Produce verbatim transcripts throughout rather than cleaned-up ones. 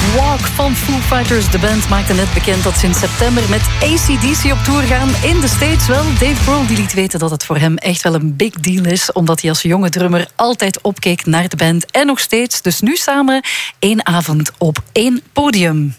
Walk van Foo Fighters. De band maakte net bekend dat ze in september met A C D C op tour gaan. In de States wel. Dave Grohl die liet weten dat het voor hem echt wel een big deal is, omdat hij als jonge drummer altijd opkeek naar de band. En nog steeds. Dus nu samen één avond op één podium.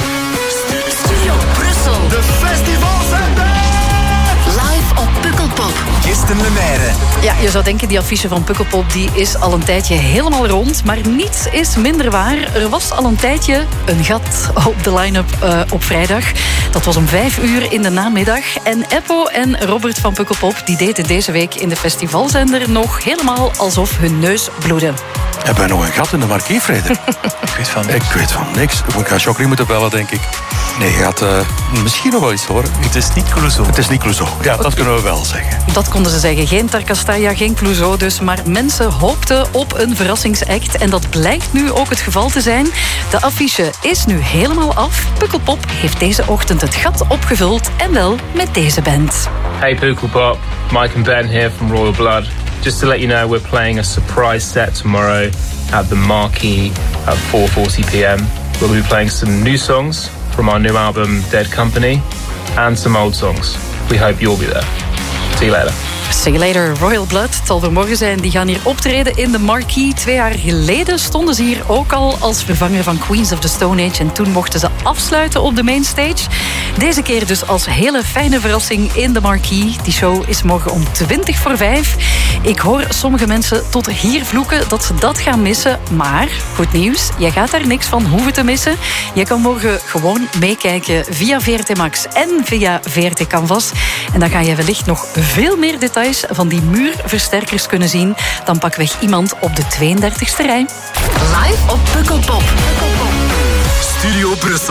Studio Brussel. De festivalzender. Live op Pukkelpop. Kirsten Lemaire. Ja, je zou denken, die affiche van Pukkelpop die is al een tijdje helemaal rond. Maar niets is minder waar. Er was al een tijdje een gat op de line-up uh, op vrijdag. Dat was om vijf uur in de namiddag. En Eppo en Robert van Pukkelpop die deden deze week in de festivalzender nog helemaal alsof hun neus bloedde. Hebben we nog een gat in de marquee, Freder? Ik weet van niks. Ik weet van niks. Ik ga Jacqueline moeten bellen, denk ik. Nee, je gaat uh, misschien nog wel iets horen. Het is niet Clouseau. Het is niet Clouseau. Ja, dat kunnen we wel zeggen. Dat konden ze zeggen. Geen Tarkastaya, geen Clouseau dus. Maar mensen hoopten op een verrassingsact. En dat blijkt nu ook het geval te zijn. De affiche is nu helemaal af. Pukkelpop heeft deze ochtend het gat opgevuld. En wel met deze band. Hey Pukkelpop, Mike and Ben here from Royal Blood. Just to let you know, we're playing a surprise set tomorrow at the Marquee at four forty p m. We'll be playing some new songs from our new album Dead Company and some old songs. We hope you'll be there. See you later. See you later, Royal Blood. Het zal vanmorgen zijn. Die gaan hier optreden in de Marquee. Twee jaar geleden stonden ze hier ook al als vervanger van Queens of the Stone Age. En toen mochten ze afsluiten op de mainstage. Deze keer dus als hele fijne verrassing in de Marquee. Die show is morgen om twintig voor vijf. Ik hoor sommige mensen tot hier vloeken dat ze dat gaan missen. Maar, goed nieuws, je gaat daar niks van hoeven te missen. Je kan morgen gewoon meekijken via V R T Max en via V R T Canvas. En dan ga je wellicht nog veel meer details van die muurversterkers kunnen zien. Dan pakweg iemand op de tweeëndertigste rij. Live op Pukkelpop. Studio Brussel.